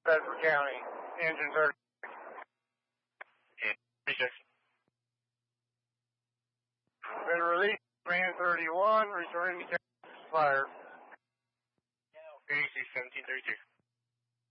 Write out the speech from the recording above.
Bedford County, engine 30. And 36. Been released, man 31, returning to fire. 86, 1732.